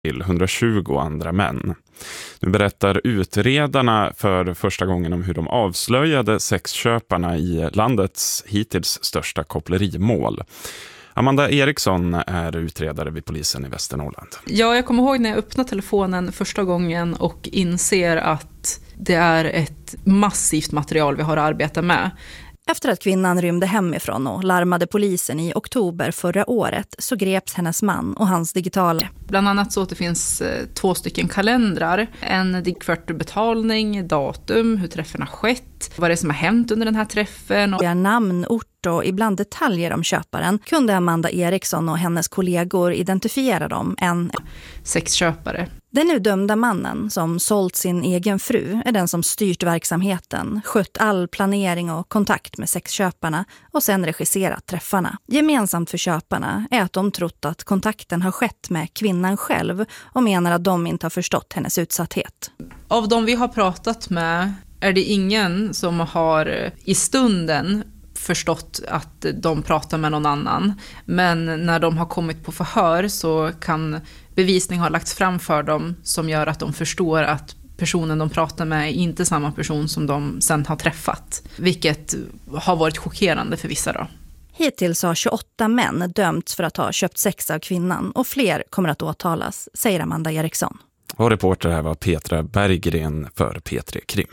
till 120 andra män. Nu berättar utredarna för första gången om hur de avslöjade sexköparna i landets hittills största kopplerimål. Amanda Eriksson är utredare vid polisen i Västernorrland. Ja, jag kommer ihåg när jag öppnade telefonen första gången och inser att det är ett massivt material vi har att arbeta med. Efter att kvinnan rymde hemifrån och larmade polisen i oktober förra året så greps hennes man och hans digitala. Bland annat så att det finns 2 stycken kalendrar, en digkvart betalning, datum, hur träffen har skett, vad det är som har hänt under den här träffen. Namn, ort och ibland detaljer om köparen kunde Amanda Eriksson och hennes kollegor identifiera dem en sexköpare. Den nu dömda mannen som sålt sin egen fru är den som styrt verksamheten, skött all planering och kontakt med sexköparna och sen regisserat träffarna. Gemensamt för köparna är att de trott att kontakten har skett med kvinnan själv och menar att de inte har förstått hennes utsatthet. Av de vi har pratat med är det ingen som har i stunden förstått att de pratar med någon annan. Men när de har kommit på förhör så kan bevisning ha lagts fram för dem som gör att de förstår att personen de pratar med är inte samma person som de sen har träffat. Vilket har varit chockerande för vissa då. Hittills har 28 män dömts för att ha köpt sex av kvinnan och fler kommer att åtalas, säger Amanda Eriksson. Och reporter här var Petra Berggren för P3 Krim.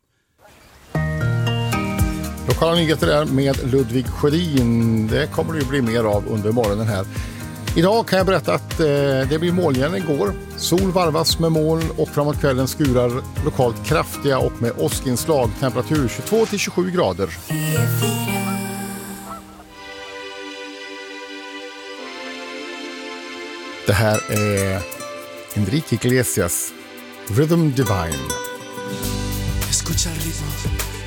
Lokala nyheter är med Ludvig Sjödin. Det kommer det ju bli mer av under morgonen här. Idag kan jag berätta att det blir molnigare än igår. Sol varvas med moln och framåt kvällen skurar lokalt kraftiga och med åskinslag. Temperatur 22-27 grader. Det här är Enrique Iglesias Rhythm Divine. Escucha el ritmo.